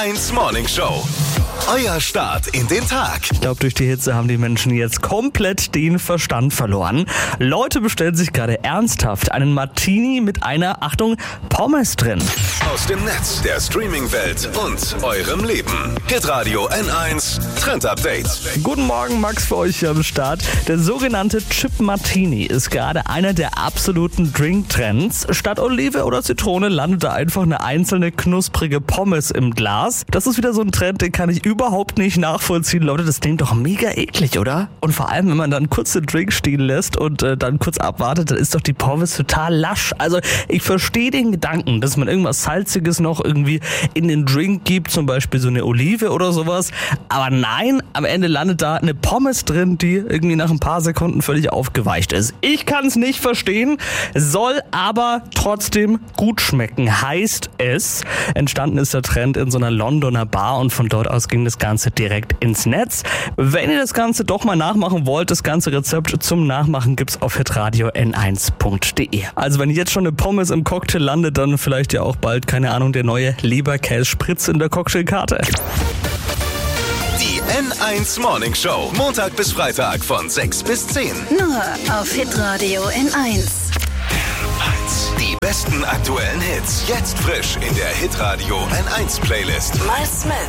1 Morning Show. Euer Start in den Tag. Ich glaube, durch die Hitze haben die Menschen jetzt komplett den Verstand verloren. Leute bestellen sich gerade ernsthaft einen Martini mit einer, Achtung, Pommes drin. Aus dem Netz, der Streaming-Welt und eurem Leben. Hitradio N1 Trend Update. Guten Morgen, Max für euch hier am Start. Der sogenannte Chip Martini ist gerade einer der absoluten Drink-Trends. Statt Olive oder Zitrone landet da einfach eine einzelne knusprige Pommes im Glas. Das ist wieder so ein Trend, den kann ich überhaupt nicht nachvollziehen. Leute, das klingt doch mega eklig, oder? Und vor allem, wenn man dann kurz den Drink stehen lässt und dann kurz abwartet, dann ist doch die Pommes total lasch. Also ich verstehe den Gedanken, dass man irgendwas Salziges noch irgendwie in den Drink gibt, zum Beispiel so eine Olive oder sowas. Aber nein, am Ende landet da eine Pommes drin, die irgendwie nach ein paar Sekunden völlig aufgeweicht ist. Ich kann es nicht verstehen, soll aber trotzdem gut schmecken, heißt es. Entstanden ist der Trend in so einer Londoner Bar und von dort aus ging das Ganze direkt ins Netz. Wenn ihr das Ganze doch mal nachmachen wollt, das ganze Rezept zum Nachmachen gibt's auf hitradio n1.de. Also wenn jetzt schon eine Pommes im Cocktail landet, dann vielleicht ja auch bald, keine Ahnung, der neue Leberkäse-Spritz in der Cocktailkarte. Die N1 Morning Show. Montag bis Freitag von 6 bis 10. Nur auf Hitradio N1. Die besten aktuellen Hits. Jetzt frisch in der Hitradio N1 Playlist. Mal Smith.